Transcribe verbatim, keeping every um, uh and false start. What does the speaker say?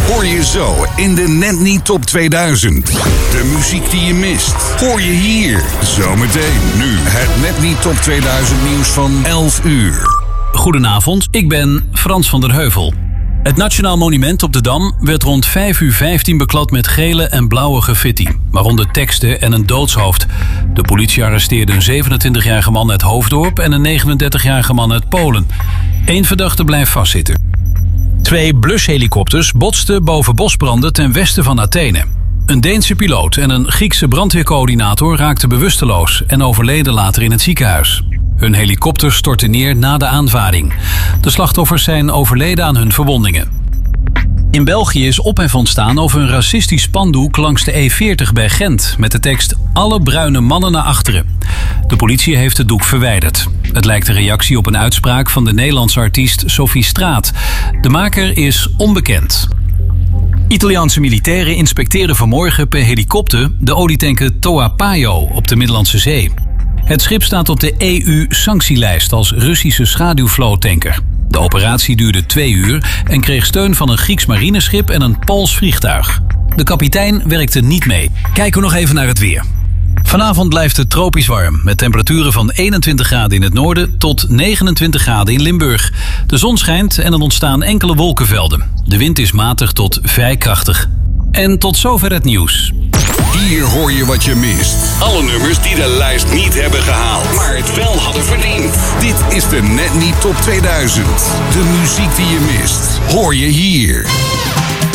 hoor je zo in de Net Niet Top tweeduizend. De muziek die je mist, hoor je hier. Zometeen nu het Net Niet Top tweeduizend nieuws van elf uur. Goedenavond, ik ben Frans van der Heuvel. Het Nationaal Monument op de Dam werd rond vijf uur vijftien beklad met gele en blauwe graffiti, waaronder teksten en een doodshoofd. De politie arresteerde een zevenentwintigjarige man uit Hoofddorp en een negenendertigjarige man uit Polen. Eén verdachte blijft vastzitten. Twee blushelikopters botsten boven bosbranden ten westen van Athene. Een Deense piloot en een Griekse brandweercoördinator raakten bewusteloos en overleden later in het ziekenhuis. Hun helikopter stortte neer na de aanvaring. De slachtoffers zijn overleden aan hun verwondingen. In België is ophef ontstaan over een racistisch spandoek langs de E veertig bij Gent met de tekst "Alle bruine mannen naar achteren". De politie heeft het doek verwijderd. Het lijkt een reactie op een uitspraak van de Nederlandse artiest Sophie Straat. De maker is onbekend. Italiaanse militairen inspecteren vanmorgen per helikopter de olietanker Toa Payo op de Middellandse Zee. Het schip staat op de E U-sanctielijst als Russische schaduwvloottanker. De operatie duurde twee uur en kreeg steun van een Grieks marineschip en een Pools vliegtuig. De kapitein werkte niet mee. Kijken we nog even naar het weer. Vanavond blijft het tropisch warm, met temperaturen van eenentwintig graden in het noorden tot negenentwintig graden in Limburg. De zon schijnt en er ontstaan enkele wolkenvelden. De wind is matig tot vrij krachtig. En tot zover het nieuws. Hier hoor je wat je mist. Alle nummers die de lijst niet hebben gehaald, maar het wel hadden verdiend. Dit is de Net Niet Top tweeduizend. De muziek die je mist, hoor je hier.